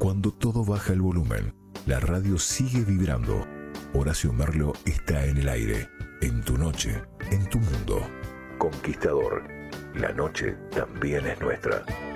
Cuando todo baja el volumen, la radio sigue vibrando. Horacio Merlo está en el aire, en tu noche, en tu mundo. Conquistador, la noche también es nuestra.